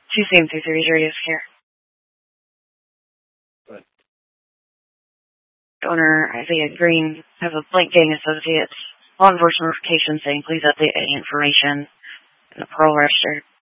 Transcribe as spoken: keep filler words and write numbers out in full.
two same two three zero care. Good. Owner Isaiah Green, have a Blank Gang Associates law enforcement notification saying please update any information in the parole register.